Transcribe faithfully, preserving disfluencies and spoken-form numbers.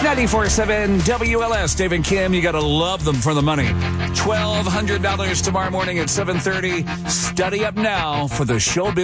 ninety-four point seven W L S. Dave and Kim, you got to love them for the money. twelve hundred dollars tomorrow morning at seven thirty. Study up now for the Showbiz